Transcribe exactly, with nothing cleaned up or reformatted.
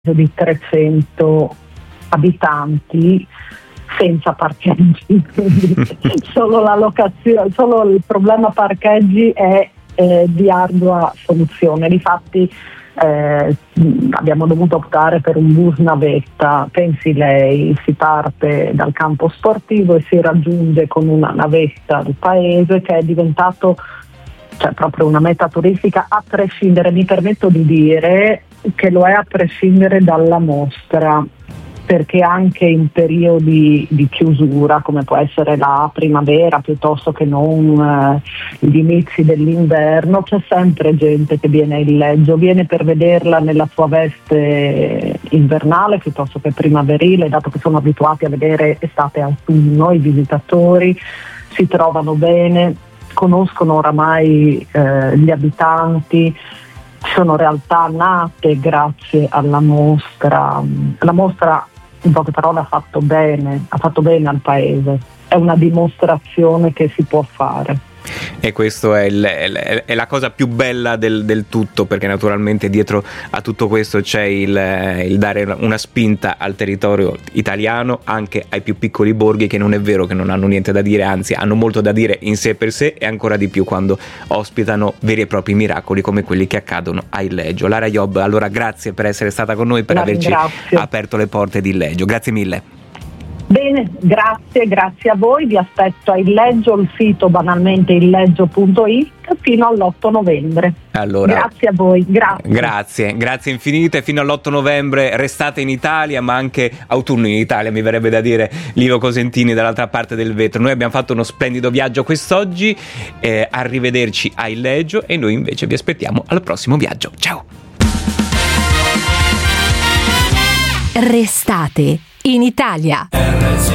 di trecento abitanti senza parcheggi, quindi solo la locazione, solo il problema parcheggi è eh, di ardua soluzione. Difatti eh, abbiamo dovuto optare per un bus navetta. Pensi lei, si parte dal campo sportivo e si raggiunge con una navetta del paese, che è diventato cioè proprio una meta turistica a prescindere, mi permetto di dire che lo è a prescindere dalla mostra, perché anche in periodi di chiusura, come può essere la primavera piuttosto che non eh, gli inizi dell'inverno, c'è sempre gente che viene a Illeggio, viene per vederla nella sua veste invernale piuttosto che primaverile, dato che sono abituati a vedere estate e autunno. I visitatori si trovano bene, conoscono oramai eh, gli abitanti. Ci sono realtà nate grazie alla mostra. La mostra, in poche parole, ha fatto bene, ha fatto bene al paese. È una dimostrazione che si può fare. E questo è, il, è la cosa più bella del, del tutto, perché naturalmente dietro a tutto questo c'è il, il dare una spinta al territorio italiano, anche ai più piccoli borghi, che non è vero che non hanno niente da dire, anzi hanno molto da dire in sé per sé, e ancora di più quando ospitano veri e propri miracoli come quelli che accadono a Illeggio. Lara Iob, allora grazie per essere stata con noi, per La averci ringrazio. aperto le porte di Illeggio. Grazie mille. Bene, grazie, grazie a voi, vi aspetto a Illeggio, il sito banalmente illeggio punto it fino all'otto novembre. Allora, grazie a voi, grazie. Grazie, grazie infinite, fino all'otto novembre restate in Italia, ma anche autunno in Italia, mi verrebbe da dire, Livo Cosentini dall'altra parte del vetro. Noi abbiamo fatto uno splendido viaggio quest'oggi, eh, arrivederci a Illeggio, e noi invece vi aspettiamo al prossimo viaggio. Ciao! Restate in Italia.